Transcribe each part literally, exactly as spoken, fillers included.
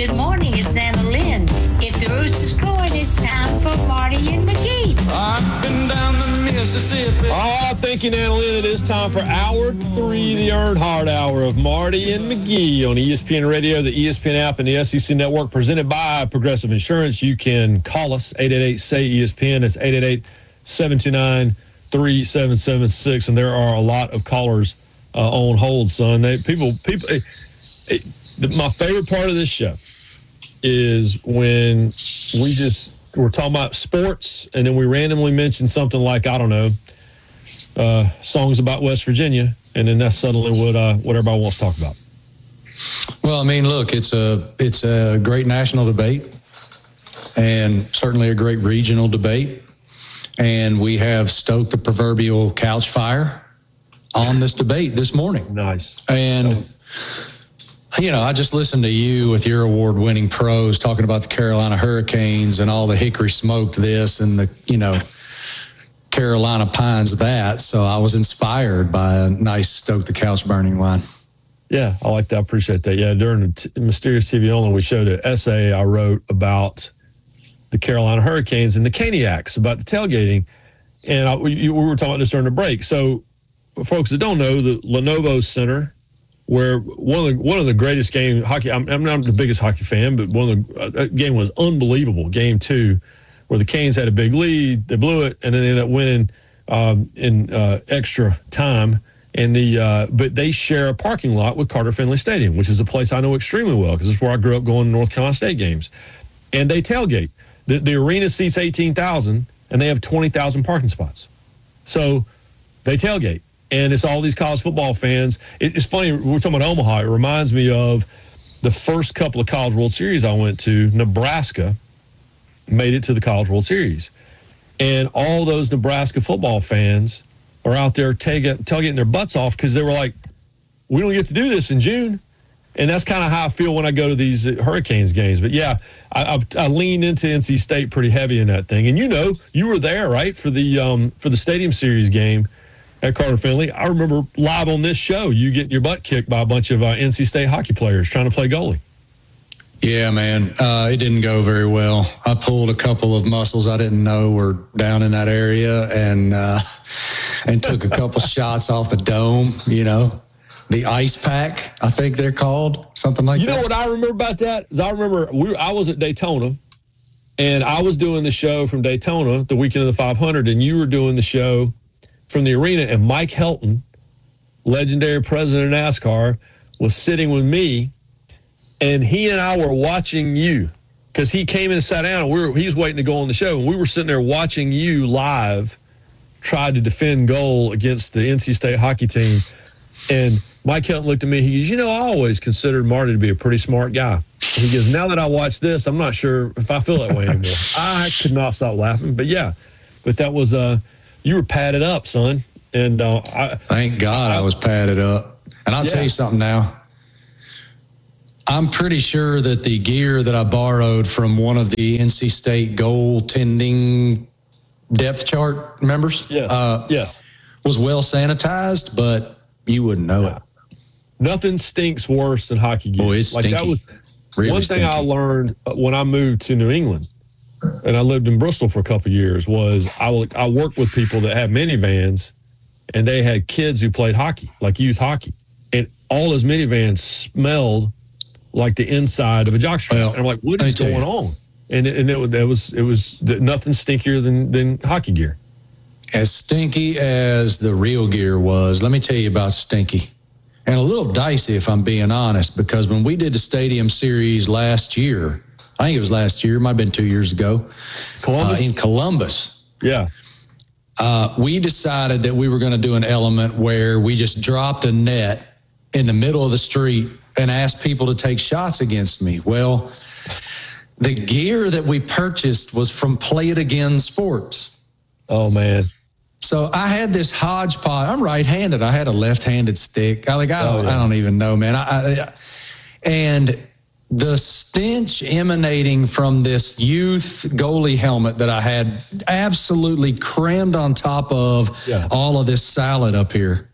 Good morning, it's Anna Lynn. If the rooster's crowing, it's time for Marty and McGee. I've been down the Mississippi. Oh, thank you, Anna Lynn. It is time for hour three, the Earned Heart Hour of Marty and McGee on E S P N Radio, the E S P N app, and the S E C Network, presented by Progressive Insurance. You can call us, eight eight eight, S A Y, E S P N. It's eight eight eight, seven two nine, three seven seven six, and there are a lot of callers uh, on hold, son. They, people, people. It, it, my favorite part of this show is when we just we're talking about sports, and then we randomly mention something like, I don't know, uh, songs about West Virginia, and then that's suddenly what uh, what everybody wants to talk about. Well, I mean, look, it's a it's a great national debate, and certainly a great regional debate, and we have stoked the proverbial couch fire on this debate this morning. Nice. And you know, I just listened to you with your award-winning pros talking about the Carolina Hurricanes and all the hickory smoked this and the, you know, Carolina Pines that. So I was inspired by a nice stoke the couch burning line. Yeah, I like that. I appreciate that. Yeah, during the t- Mysterious T V Only, we showed an essay I wrote about the Carolina Hurricanes and the Caniacs, about the tailgating. And I, we, we were talking about this during the break. So, for folks that don't know, the Lenovo Center, where one of the one of the greatest games hockey. I'm, I'm not the biggest hockey fan, but one of the uh, that game was unbelievable. Game two, where the Canes had a big lead, they blew it, and then they ended up winning um, in uh, extra time. And the uh, but they share a parking lot with Carter Finley Stadium, which is a place I know extremely well because it's where I grew up going to North Carolina State games. And they tailgate. The, the arena seats eighteen thousand, and they have twenty thousand parking spots. So they tailgate. And it's all these college football fans. It, it's funny, we're talking about Omaha. It reminds me of the first couple of College World Series I went to. Nebraska made it to the College World Series. And all those Nebraska football fans are out there tailgate, tailgating their butts off because they were like, we don't get to do this in June. And that's kind of how I feel when I go to these Hurricanes games. But, yeah, I, I, I leaned into N C State pretty heavy in that thing. And, you know, you were there, right, for the um, for the Stadium Series game at Carter Finley. I remember live on this show, you getting your butt kicked by a bunch of uh, N C State hockey players trying to play goalie. Yeah, man. Uh, it didn't go very well. I pulled a couple of muscles I didn't know were down in that area and uh, and took a couple shots off the dome, you know. The ice pack, I think they're called, something like you that. You know what I remember about that? Is I remember we, I was at Daytona, and I was doing the show from Daytona the weekend of the five hundred, and you were doing the show from the arena, and Mike Helton, legendary president of NASCAR, was sitting with me, and he and I were watching you because he came in and sat down, and we were, he was waiting to go on the show, and we were sitting there watching you live try to defend goal against the N C State hockey team. And Mike Helton looked at me, he goes, you know, I always considered Marty to be a pretty smart guy. He goes, now that I watch this, I'm not sure if I feel that way anymore. I could not stop laughing, but yeah, but that was uh you were padded up, son. And uh, I, thank God I, I was padded up. And I'll yeah. tell you something now. I'm pretty sure that the gear that I borrowed from one of the N C State goaltending depth chart members yes. Uh, yes. was well sanitized, but you wouldn't know yeah. it. Nothing stinks worse than hockey gear. Boy, it's like stinky. That was really one thing stinky. I learned when I moved to New England, and I lived in Bristol for a couple of years, was I, I worked with people that had minivans, and they had kids who played hockey, like youth hockey. And all those minivans smelled like the inside of a jockstrap. Well, and I'm like, what is going you. on? And, it, and it, it was it was nothing stinkier than, than hockey gear. As stinky as the real gear was, let me tell you about stinky. And a little dicey, if I'm being honest, because when we did the Stadium Series last year, I think it was last year, it might have been two years ago, Columbus? Uh, in Columbus. Yeah. Uh, we decided that we were going to do an element where we just dropped a net in the middle of the street and asked people to take shots against me. Well, the gear that we purchased was from Play It Again Sports. Oh, man. So I had this hodgepodge. I'm right-handed. I had a left-handed stick. I like I don't, oh, yeah. I don't even know, man. I, I, and the stench emanating from this youth goalie helmet that I had absolutely crammed on top of yeah. all of this salad up here.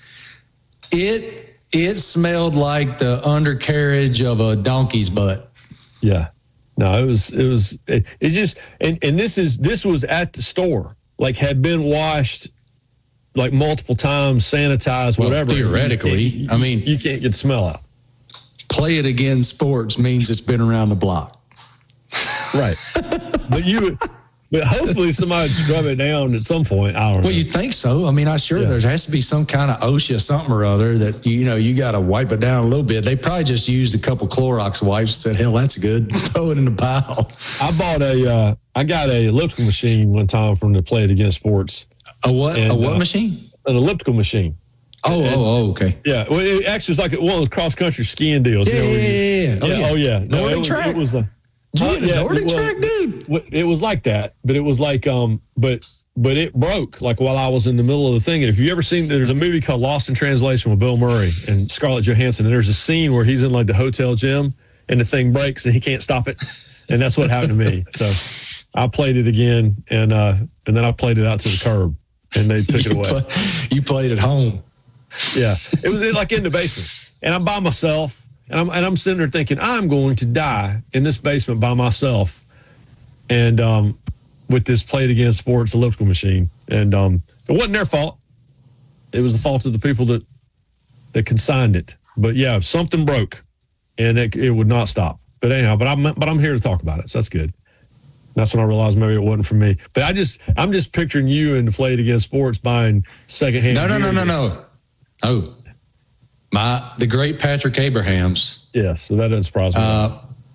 It it smelled like the undercarriage of a donkey's butt. Yeah. No, it was, it was, it, it just, and, and this is, this was at the store, like had been washed like multiple times, sanitized, well, whatever. Theoretically, you I mean, you can't get the smell out. Play it again sports means it's been around the block. Right. But you, but hopefully somebody would scrub it down at some point. I don't know. Well, you think so. I mean, I'm sure Yeah. there has to be some kind of OSHA something or other that, you know, you got to wipe it down a little bit. They probably just used a couple Clorox wipes and said, hell, that's good. Throw it in the pile. I bought a, uh, I got a elliptical machine one time from the Play It Again Sports. A what? And, a what uh, machine? An elliptical machine. Oh, and, oh, oh, okay. Yeah. Well, it actually was like one of those cross country skiing deals. Yeah, you know, where you- yeah, yeah, yeah. Oh, yeah. yeah. Oh, yeah. No, Nordic it was, track? It was a, Dude, uh, a yeah, Nordic well, track, dude. It was like that, but it was like, um, but, but it broke like while I was in the middle of the thing. And if you ever seen, there's a movie called Lost in Translation with Bill Murray and Scarlett Johansson. And there's a scene where he's in like the hotel gym and the thing breaks and he can't stop it. And that's what happened to me. So I played it again and, uh, and then I played it out to the curb and they took it You away. play- you played at home. Yeah. It was in, like in the basement and I'm by myself. And I'm, and I'm sitting there thinking, I'm going to die in this basement by myself. And um, with this Play It Again Sports elliptical machine. And um, it wasn't their fault. It was the fault of the people that that consigned it. But yeah, something broke and it, it would not stop. But anyhow, but I'm but I'm here to talk about it. So that's good. That's when I realized maybe it wasn't for me. But I just I'm just picturing you in the Play It Again Sports buying secondhand. No, no, no, no, gear. no. Oh, my the great Patrick Abrahams. Yes, so that doesn't surprise me. Uh,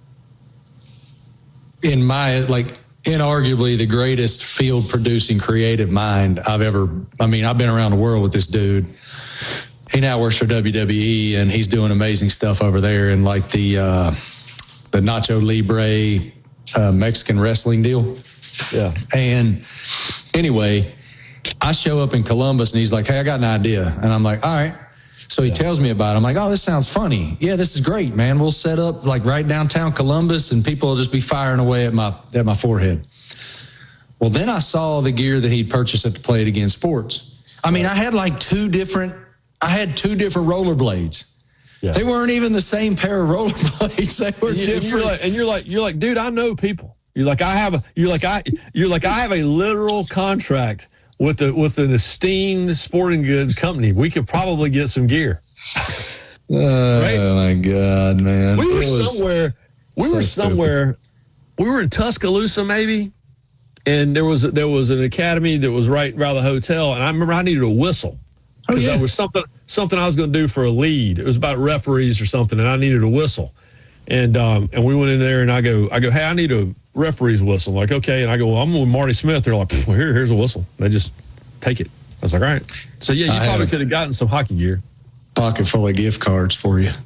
in my like inarguably the greatest field producing creative mind I've ever I mean I've been around the world with this dude. He now works for W W E and he's doing amazing stuff over there and like the uh the Nacho Libre uh, Mexican wrestling deal. yeah. And anyway, I show up in Columbus and he's like, hey, I got an idea. And I'm like, all right. So he tells me about it. I'm like, oh, this sounds funny. Yeah, this is great, man. We'll set up like right downtown Columbus and people will just be firing away at my at my forehead. Well, then I saw the gear that he'd purchased at the Play It Again Sports. I mean, I had like two different, I had two different rollerblades. Yeah. They weren't even the same pair of rollerblades. They were And you- and different. you're like, and you're like, you're like, dude, I know people. You're like, I have a, you're like, I, you're like, I have a literal contract with the with an esteemed sporting goods company. We could probably get some gear. oh Right? my God, man. We were It was somewhere. We so were stupid. somewhere. We were in Tuscaloosa, maybe, and there was there was an academy that was right around the hotel. And I remember I needed a whistle because yeah. there was something something I was going to do for a lead. It was about referees or something, and I needed a whistle. And um, and we went in there, and I go, I go, hey, I need a referee's whistle. I'm like, okay. And I go, well, I'm with Marty Smith. They're like, well, here, here's a whistle. They just take it. I was like, all right. So yeah, you I probably had- could have gotten some hockey gear. pocket full of gift cards for you.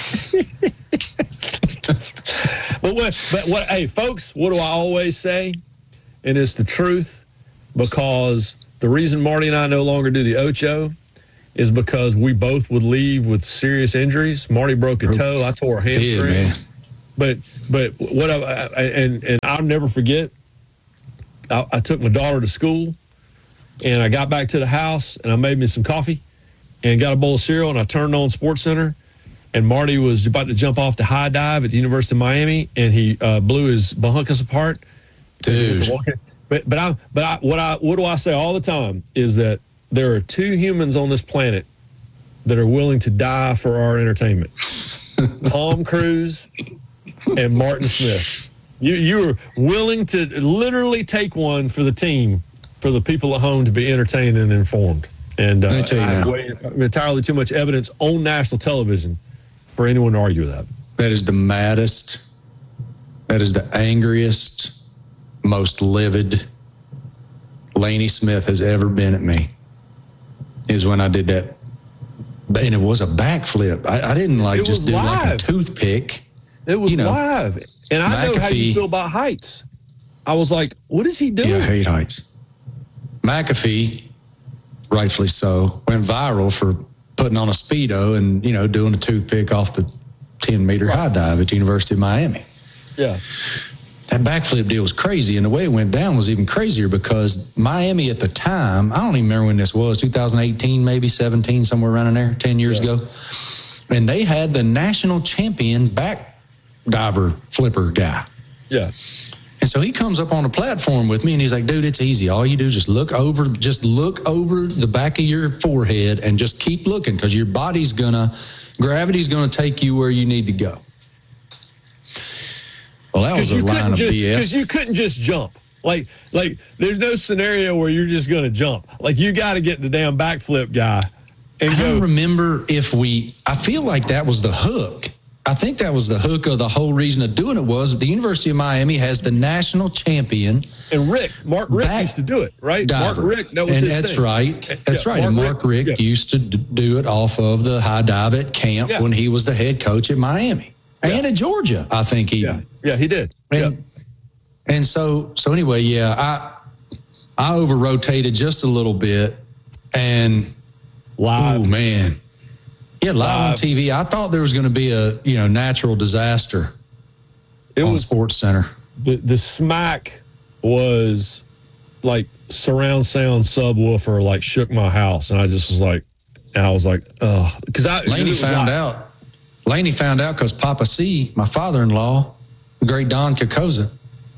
But what, but what, hey, folks, what do I always say? And it's the truth, because the reason Marty and I no longer do the Ocho is because we both would leave with serious injuries. Marty broke a toe. I tore a Did, hamstring. man. But, but what I, I, and, and I'll never forget, I, I took my daughter to school and I got back to the house and I made me some coffee and got a bowl of cereal and I turned on Sports Center. And Marty was about to jump off the high dive at the University of Miami, and he uh, blew his bronchus apart. Dude. But but I but I what I what do I say all the time is that there are two humans on this planet that are willing to die for our entertainment: Tom Cruise and Martin Smith. You you are willing to literally take one for the team, for the people at home to be entertained and informed. And uh, Let me tell you I have now. way, entirely too much evidence on national television for anyone to argue with that. That is the maddest, that is the angriest, most livid Laney Smith has ever been at me, is when I did that. And it was a backflip. I, I didn't like It just was do like a live. toothpick. It was You know, live. And I know how you McAfee- feel about heights. I was like, what is he doing? Yeah, I hate heights. McAfee, rightfully so, went viral for putting on a Speedo and, you know, doing a toothpick off the ten meter high dive at the University of Miami. Yeah. That backflip deal was crazy, and the way it went down was even crazier because Miami at the time, I don't even remember when this was, two thousand eighteen, maybe seventeen, somewhere around in there, ten years Yeah. ago. And they had the national champion back diver flipper guy. Yeah. And so he comes up on a platform with me and he's like, dude, it's easy. All you do is just look over, just look over the back of your forehead and just keep looking because your body's gonna, gravity's gonna take you where you need to go. Well, that was a line of just, B S. Because you couldn't just jump. Like, like there's no scenario where you're just going to jump. Like, you got to get the damn backflip guy and I go. don't remember if we, I feel like that was the hook. I think that was the hook of the whole reason of doing it was the University of Miami has the national champion. And Rick, Mark Rick back used to do it, right? diver. Mark Rick, that was and his that's thing. right. That's yeah, right. Mark and Mark Rick, Rick yeah. used to d- do it off of the high dive at camp yeah. when he was the head coach at Miami yeah. and at Georgia, I think even. Yeah, yeah he did. And, yeah. and so, so anyway, yeah, I, I over rotated just a little bit and live. Oh man. Yeah, live, live on T V. I thought there was going to be a, you know, natural disaster it on was Sports Center. The the smack was like surround sound subwoofer, like shook my house. And I just was like, and I was like, oh, because I Laney found out. Laney found out because Papa C, my father-in-law, the great Don Kokoza,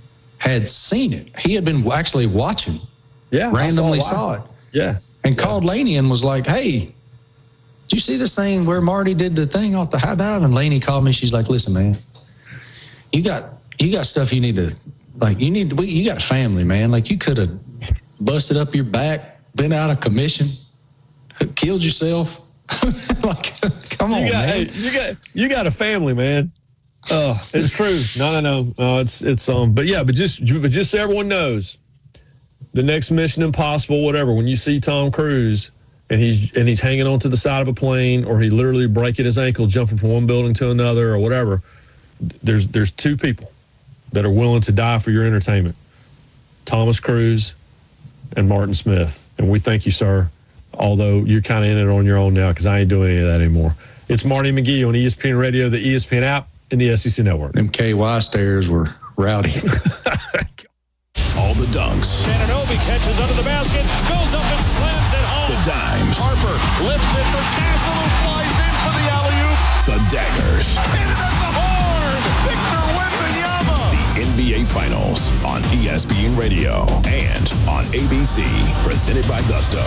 had seen it. He had been actually watching. Yeah. Randomly saw, saw it. Yeah. And yeah. called Laney and was like, hey, did you see this thing where Marty did the thing off the high dive? And Laney called me. She's like, listen, man, you got you got stuff you need to, like, you need to, you got a family, man. Like, you could have busted up your back, been out of commission, killed yourself. Like, come on, you got, man. Hey, you got you got a family, man. Oh, it's true. No, no, no, no. It's it's um. But yeah, but just but just so everyone knows, the next Mission Impossible, whatever. When you see Tom Cruise and he's and he's hanging onto the side of a plane, or he literally breaking his ankle jumping from one building to another, or whatever, there's there's two people that are willing to die for your entertainment: Thomas Cruise and Martin Smith. And we thank you, sir. Although you're kind of in it on your own now because I ain't doing any of that anymore. It's Marty McGee on E S P N Radio, the E S P N app, and the S E C Network. Them K Y stairs were rowdy. All the dunks. Ananobi catches under the basket, goes up and slams it home. The dimes. Harper lifts it for Castle, who flies in for the alley-oop. The daggers. Hit it at the horn. Victor Wembanyama. The N B A Finals on E S P N Radio and on A B C. Presented by Gusto.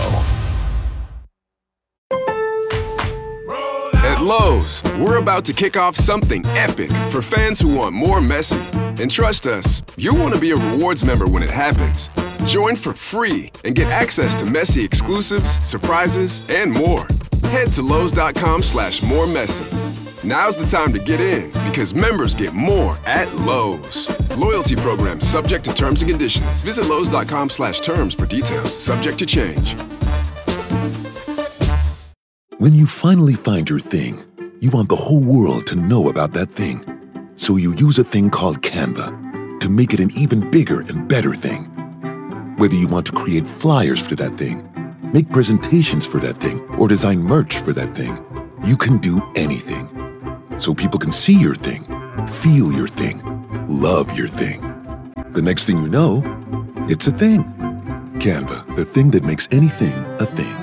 At Lowe's, we're about to kick off something epic for fans who want more Messi. And trust us, you'll want to be a rewards member when it happens. Join for free and get access to Messi exclusives, surprises, and more. Head to Lowe's.com slash more Messi. Now's the time to get in because members get more at Lowe's. Loyalty program subject to terms and conditions. Visit Lowe's.com slash terms for details. Subject to change. When you finally find your thing, you want the whole world to know about that thing. So you use a thing called Canva to make it an even bigger and better thing. Whether you want to create flyers for that thing, make presentations for that thing, or design merch for that thing, you can do anything. So people can see your thing, feel your thing, love your thing. The next thing you know, it's a thing. Canva, the thing that makes anything a thing.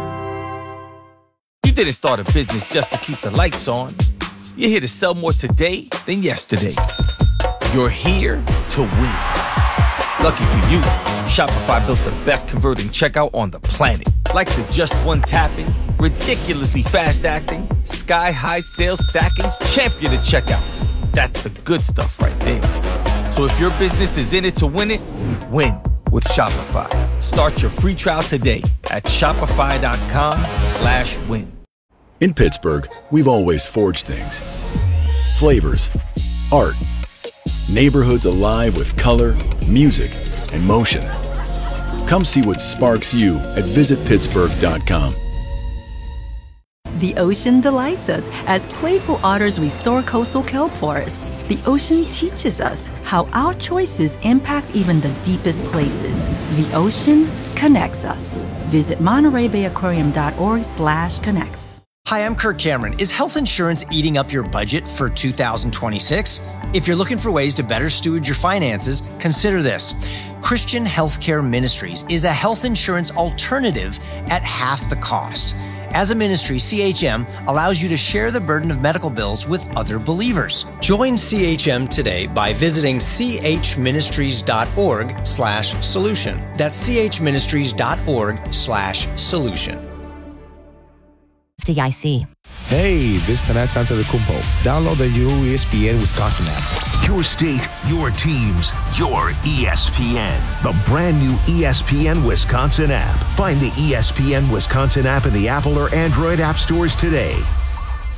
You didn't start a business just to keep the lights on. You're here to sell more today than yesterday. You're here to win. Lucky for you, Shopify built the best converting checkout on the planet. Like the just one tapping, ridiculously fast acting, sky-high sales stacking, champion of checkouts. That's the good stuff right there. So if your business is in it to win it, win with Shopify. Start your free trial today at shopify.com slash win. In Pittsburgh, we've always forged things. Flavors, art, neighborhoods alive with color, music, and motion. Come see what sparks you at visit pittsburgh dot com. The ocean delights us as playful otters restore coastal kelp forests. The ocean teaches us how our choices impact even the deepest places. The ocean connects us. Visit Monterey Bay Aquarium dot org slash connects. Hi, I'm Kirk Cameron. Is health insurance eating up your budget for two thousand twenty-six? If you're looking for ways to better steward your finances, consider this. Christian Healthcare Ministries is a health insurance alternative at half the cost. As a ministry, C H M allows you to share the burden of medical bills with other believers. Join C H M today by visiting chministries.org slash solution. That's chministries.org slash solution. D I C. Hey, this is Tanas Antetokounmpo. Download the new E S P N Wisconsin app. Your state, your teams, your E S P N. The brand new E S P N Wisconsin app. Find the E S P N Wisconsin app in the Apple or Android app stores today.